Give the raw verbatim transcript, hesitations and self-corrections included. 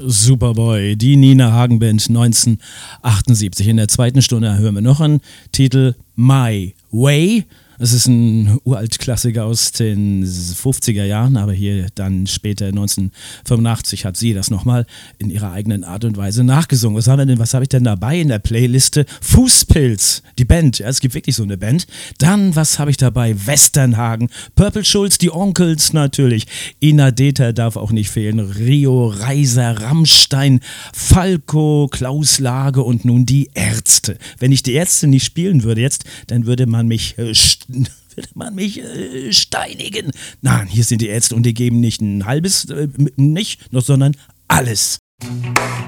Superboy, die Nina Hagen Band neunzehnhundertachtundsiebzig. In der zweiten Stunde hören wir noch einen Titel, My Way. Es ist ein Uralt-Klassiker aus den fünfziger Jahren, aber hier dann später neunzehnhundertfünfundachtzig hat sie das nochmal in ihrer eigenen Art und Weise nachgesungen. Was haben wir denn, was habe ich denn dabei in der Playliste? Fußpilz, die Band, ja, es gibt wirklich so eine Band. Dann, was habe ich dabei? Westernhagen, Purple Schulz, die Onkels natürlich, Ina Deter darf auch nicht fehlen, Rio Reiser, Rammstein, Falco, Klaus Lage und nun die Ärzte. Wenn ich die Ärzte nicht spielen würde jetzt, dann würde man mich äh, würde man mich äh, steinigen. Nein, hier sind die Ärzte und die geben nicht ein halbes, äh, nicht, noch, sondern alles.